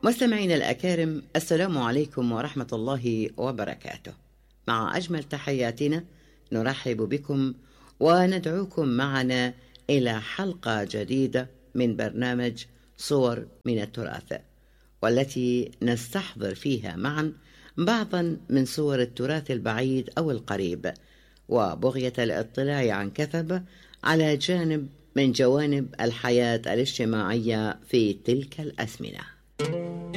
مستمعينا الأكارم، السلام عليكم ورحمة الله وبركاته. مع أجمل تحياتنا نرحب بكم وندعوكم معنا إلى حلقة جديدة من برنامج صور من التراث، والتي نستحضر فيها معا بعضا من صور التراث البعيد أو القريب، وبغية الاطلاع عن كثب على جانب من جوانب الحياة الاجتماعية في تلك الأزمنة.